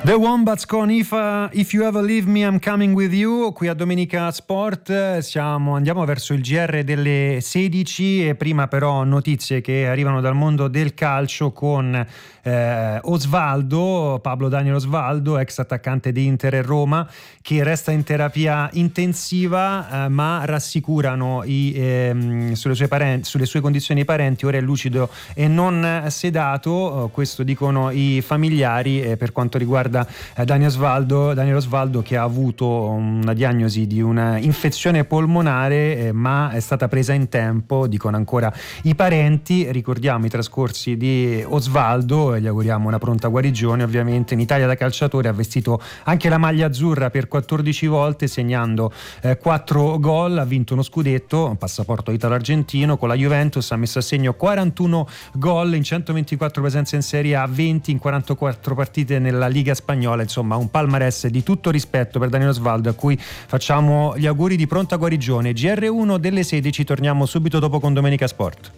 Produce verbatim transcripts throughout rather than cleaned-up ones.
The Wombats con If, uh, If You Ever Leave Me I'm Coming With You, qui a Domenica Sport. Siamo, andiamo verso il G R delle sedici e prima però notizie che arrivano dal mondo del calcio con eh, Osvaldo, Pablo Daniel Osvaldo, ex attaccante di Inter e Roma, che resta in terapia intensiva, eh, ma rassicurano i, ehm, sulle, sue parenti, sulle sue condizioni parenti. Ora è lucido e non sedato, questo dicono i familiari. eh, per quanto riguarda Daniel Osvaldo, Daniel Osvaldo che ha avuto una diagnosi di una infezione polmonare, eh, ma è stata presa in tempo, dicono ancora i parenti. Ricordiamo i trascorsi di Osvaldo e gli auguriamo una pronta guarigione. Ovviamente in Italia da calciatore ha vestito anche la maglia azzurra per quattordici volte, segnando eh, quattro gol, ha vinto uno scudetto, un passaporto italo-argentino con la Juventus, ha messo a segno quarantuno gol in centoventiquattro presenze in Serie A, venti in quarantaquattro partite nella Liga spagnola. Insomma, un palmarès di tutto rispetto per Daniel Osvaldo, a cui facciamo gli auguri di pronta guarigione. G R uno delle sedici, torniamo subito dopo con Domenica Sport.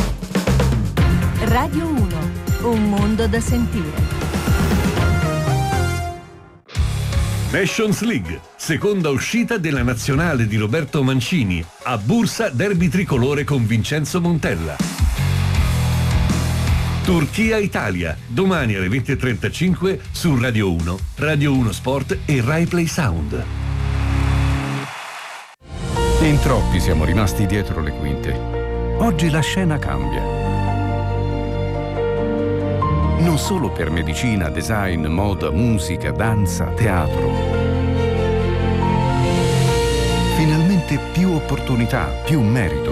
Radio uno, un mondo da sentire. Nations League, seconda uscita della nazionale di Roberto Mancini. A Bursa derby tricolore con Vincenzo Montella. Turchia-Italia, domani alle venti e trentacinque su Radio uno, Radio uno Sport e Rai Play Sound. In troppi siamo rimasti dietro le quinte. Oggi la scena cambia. Non solo per medicina, design, moda, musica, danza, teatro. Finalmente più opportunità, più merito.